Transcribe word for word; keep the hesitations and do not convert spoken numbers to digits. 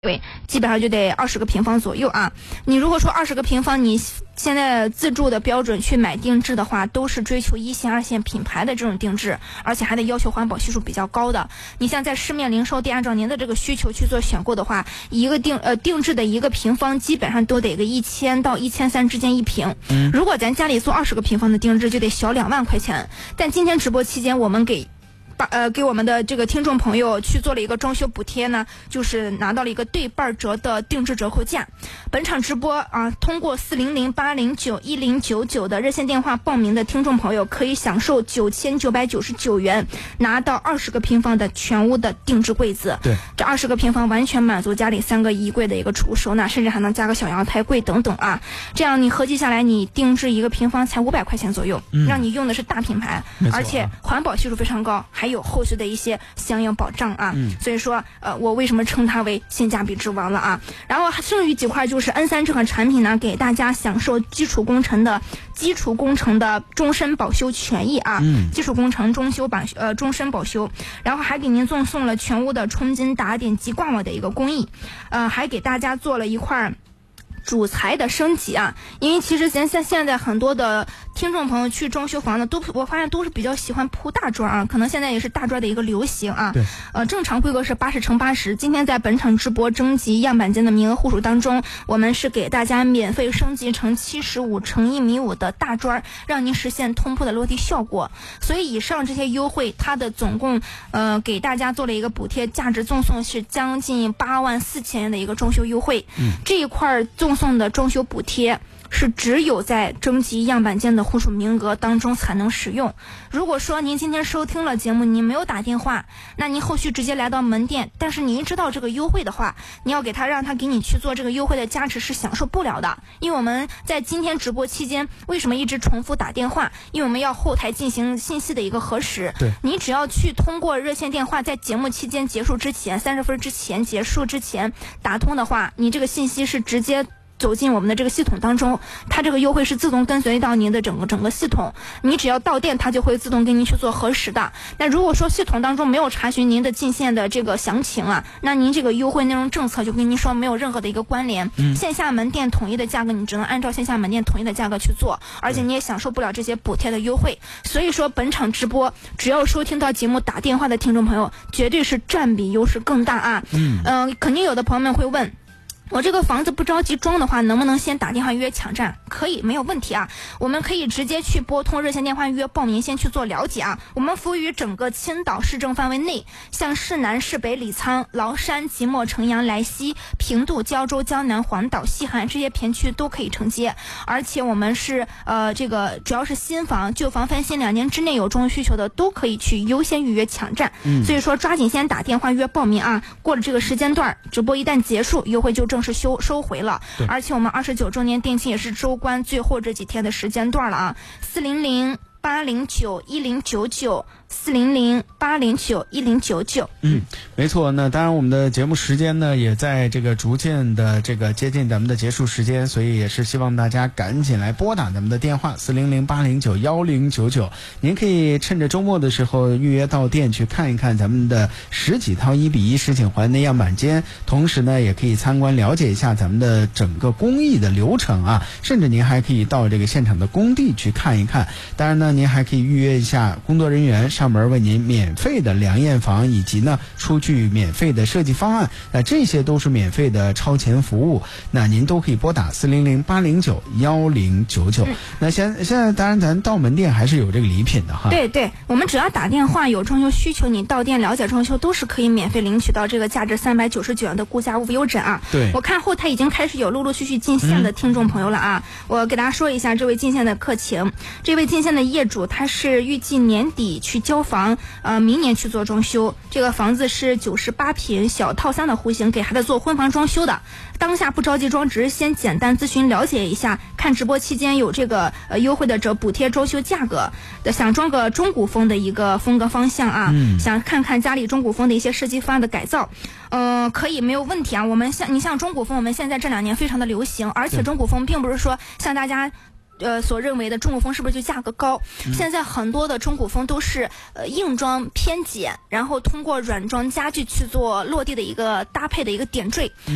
对，基本上就得二十个平方左右啊。你如果说二十个平方，你现在自住的标准去买定制的话，都是追求一线、二线品牌的这种定制，而且还得要求环保系数比较高的。你像在市面零售店，按照您的这个需求去做选购的话，一个定呃定制的一个平方，基本上都得个一千到一千三之间一平。嗯，如果咱家里做二十个平方的定制，就得小两万块钱。但今天直播期间，我们给。呃，给我们的这个听众朋友去做了一个装修补贴呢，就是拿到了一个对半折的定制折扣价。本场直播啊，通过四零零八零九一零九九的热线电话报名的听众朋友，可以享受九千九百九十九元拿到二十个平方的全屋的定制柜子。 对， 这二十个平方完全满足家里三个衣柜的一个储物收纳，甚至还能加个小阳台柜等等啊。这样你合计下来，你定制一个平方才五百块钱左右，嗯，让你用的是大品牌，而且环保系数非常高，还有后续的一些相应保障啊，嗯，所以说呃，我为什么称它为性价比之王了啊？然后剩余几块就是 N 三 这款产品呢，给大家享受基础工程的基础工程的终身保修权益啊，嗯，基础工程终修保呃终身保修，然后还给您赠送了全屋的冲金打点及挂网的一个工艺，呃，还给大家做了一块主材的升级啊，因为其实咱现现在很多的听众朋友去装修房子都，我发现都是比较喜欢铺大砖啊，可能现在也是大砖的一个流行啊。 对。 呃，正常规格是八十乘八十，今天在本场直播征集样板间的名额户数当中，我们是给大家免费升级成七十五乘一米五的大砖，让您实现通铺的落地效果。所以以上这些优惠，它的总共呃给大家做了一个补贴，价值赠送是将近八万四千元的一个装修优惠。嗯。这一块赠送的装修补贴是只有在征集样板间的户数名额当中才能使用。如果说您今天收听了节目，您没有打电话，那您后续直接来到门店，但是您知道这个优惠的话，你要给他让他给你去做这个优惠的加持是享受不了的。因为我们在今天直播期间为什么一直重复打电话，因为我们要后台进行信息的一个核实。 对， 你只要去通过热线电话，在节目期间结束之前三十分之前结束之前打通的话，你这个信息是直接走进我们的这个系统当中，它这个优惠是自动跟随到您的整个整个系统，你只要到店它就会自动给您去做核实的。那如果说系统当中没有查询您的进线的这个详情啊，那您这个优惠内容政策就跟您说没有任何的一个关联，嗯，线下门店统一的价格你只能按照线下门店统一的价格去做，而且你也享受不了这些补贴的优惠。所以说本场直播只要收听到节目打电话的听众朋友，绝对是占比优势更大啊。嗯、呃，肯定有的朋友们会问，我这个房子不着急装的话，能不能先打电话预约抢占？可以，没有问题啊。我们可以直接去拨通热线电话预约报名，先去做了解啊。我们服务于整个青岛市政范围内，像市南、市北、李沧、崂山、即墨、城阳、莱西、平度、胶州、江南、黄岛、西海岸这些片区都可以承接。而且我们是呃这个只要是新房、旧房翻新两年之内有装修需求的，都可以去优先预约抢占。嗯，所以说抓紧先打电话预约报名啊。过了这个时间段，直播一旦结束，优惠就正是收收回了。而且我们二十九周年店庆也是周关最后这几天的时间段了啊，四零零八零九一零九九。四零零八零九一零九九。 嗯，没错。那当然，我们的节目时间呢，也在这个逐渐的这个接近咱们的结束时间，所以也是希望大家赶紧来拨打咱们的电话四零零八零九幺零九九。您可以趁着周末的时候预约到店去看一看咱们的十几套一比一实景还的样板间，同时呢，也可以参观了解一下咱们的整个工艺的流程啊，甚至您还可以到这个现场的工地去看一看。当然呢，您还可以预约一下工作人员上门为您免费的量验房，以及呢出具免费的设计方案，那这些都是免费的超前服务，那您都可以拨打四零零八零九幺零九九。那现现在当然咱到门店还是有这个礼品的哈。 对对，我们只要打电话有装修需求，你到店了解装修都是可以免费领取到这个价值三百九十九元的估价无忧枕啊。 对， 我看后台已经开始有陆陆续续进线的听众朋友了啊。嗯、我给大家说一下这位进线的客情，这位进线的业主他是预计年底去交房。呃，明年去做装修，这个房子是九十八平小套三的户型，给孩子做婚房装修的。当下不着急装，只是先简单咨询了解一下，看直播期间有这个呃优惠的这补贴装修价格，想装个中古风的一个风格方向啊，嗯、想看看家里中古风的一些设计方案的改造，嗯、呃，可以没有问题啊。我们像你像中古风，我们现在这两年非常的流行，而且中古风并不是说像大家。呃所认为的中古风是不是就价格高？嗯、现在很多的中古风都是呃硬装偏简，然后通过软装家具去做落地的一个搭配的一个点缀。